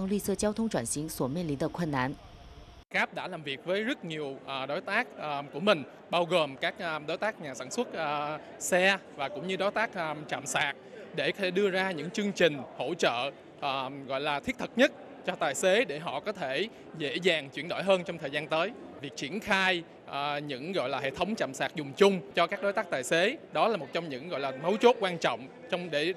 将绿色交通转型所面临的困难。 CAP đã làm việc với rất nhiều đối tác của mình, bao gồm các đối tác nhà sản xuất xe và cũng như đối tác trạm sạc để đưa ra những chương trình hỗ trợ gọi là thiết thực nhất cho tài xế để họ có thể dễ dàng chuyển đổi hơn trong thời gian tới. Việc triển khai những gọi là hệ thống trạm sạc dùng chung cho các đối tác tài xế đó là một trong những gọi là mấu chốt quan trọng trong để